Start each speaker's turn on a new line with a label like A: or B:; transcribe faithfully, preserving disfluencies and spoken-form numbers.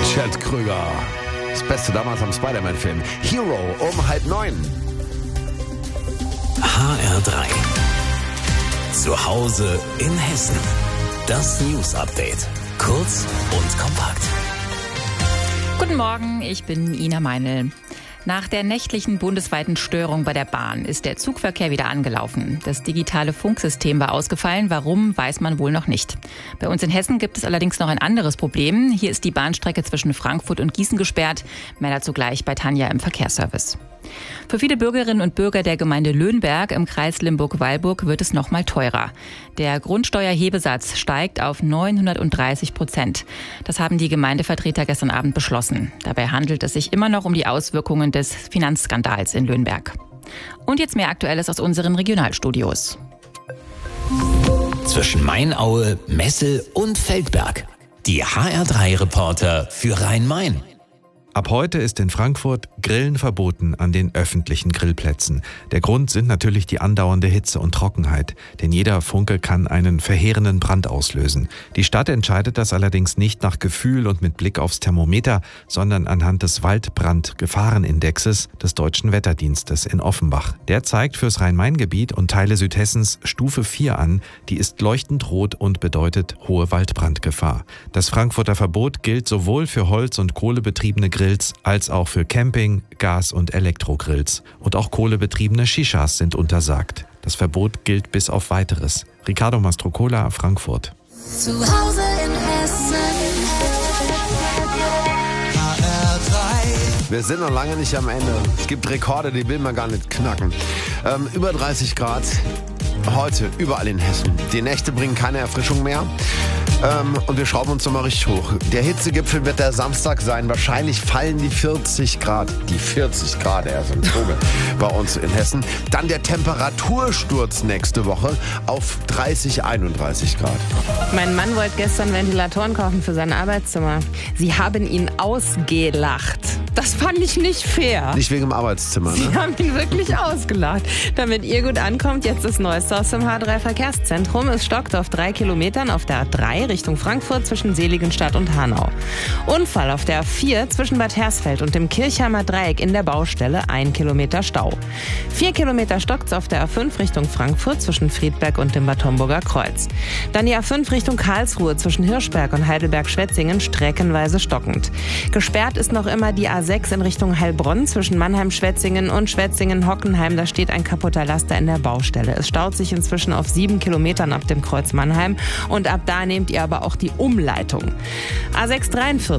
A: Chad Krüger. Das Beste damals am Spider-Man-Film. Hero um halb neun.
B: H R drei. Zu Hause in Hessen. Das News Update. Kurz und kompakt.
C: Guten Morgen, ich bin Ina Meinl. Nach der nächtlichen bundesweiten Störung bei der Bahn ist der Zugverkehr wieder angelaufen. Das digitale Funksystem war ausgefallen. Warum, weiß man wohl noch nicht. Bei uns in Hessen gibt es allerdings noch ein anderes Problem. Hier ist die Bahnstrecke zwischen Frankfurt und Gießen gesperrt. Mehr dazu gleich bei Tanja im Verkehrsservice. Für viele Bürgerinnen und Bürger der Gemeinde Löhnberg im Kreis Limburg-Weilburg wird es noch mal teurer. Der Grundsteuerhebesatz steigt auf neunhundertdreißig Prozent. Das haben die Gemeindevertreter gestern Abend beschlossen. Dabei handelt es sich immer noch um die Auswirkungen des Finanzskandals in Löhnberg. Und jetzt mehr Aktuelles aus unseren Regionalstudios.
B: Zwischen Mainaue, Messel und Feldberg. Die H R drei Reporter für Rhein-Main.
D: Ab heute ist in Frankfurt Grillen verboten an den öffentlichen Grillplätzen. Der Grund sind natürlich die andauernde Hitze und Trockenheit, denn jeder Funke kann einen verheerenden Brand auslösen. Die Stadt entscheidet das allerdings nicht nach Gefühl und mit Blick aufs Thermometer, sondern anhand des Waldbrandgefahrenindexes des Deutschen Wetterdienstes in Offenbach. Der zeigt fürs Rhein-Main-Gebiet und Teile Südhessens Stufe vier an, die ist leuchtend rot und bedeutet hohe Waldbrandgefahr. Das Frankfurter Verbot gilt sowohl für Holz- und kohlebetriebene Grillen als auch für Camping-, Gas- und Elektrogrills. Und auch kohlebetriebene Shishas sind untersagt. Das Verbot gilt bis auf Weiteres. Ricardo Mastrocola, Frankfurt.
E: Zu Hause in Hessen. H R drei.
A: Wir sind noch lange nicht am Ende. Es gibt Rekorde, die will man gar nicht knacken. Ähm, über dreißig Grad heute überall in Hessen. Die Nächte bringen keine Erfrischung mehr. Ähm, und wir schrauben uns nochmal richtig hoch. Der Hitzegipfel wird der Samstag sein. Wahrscheinlich fallen die vierzig Grad. Die vierzig Grad, er ist ein Vogel bei uns in Hessen. Dann der Temperatursturz nächste Woche auf dreißig, einunddreißig Grad.
F: Mein Mann wollte gestern Ventilatoren kaufen für sein Arbeitszimmer. Sie haben ihn ausgelacht. Das fand ich nicht fair.
A: Nicht wegen dem Arbeitszimmer, ne?
F: Sie haben ihn wirklich ausgelacht. Damit ihr gut ankommt, jetzt das Neueste aus dem H drei Verkehrszentrum. Es stockt auf drei Kilometern auf der A drei Richtung Frankfurt zwischen Seligenstadt und Hanau. Unfall auf der A vier zwischen Bad Hersfeld und dem Kirchheimer Dreieck in der Baustelle, ein Kilometer Stau. Vier Kilometer stockt's auf der A fünf Richtung Frankfurt zwischen Friedberg und dem Bad Homburger Kreuz. Dann die A fünf Richtung Karlsruhe zwischen Hirschberg und Heidelberg-Schwetzingen streckenweise stockend. Gesperrt ist noch immer die A sechs in Richtung Heilbronn zwischen Mannheim-Schwetzingen und Schwetzingen-Hockenheim. Da steht ein kaputter Laster in der Baustelle. Es staut sich inzwischen auf sieben Kilometern ab dem Kreuz Mannheim und ab da nehmt ihr aber auch die Umleitung. A sechs dreiundvierzig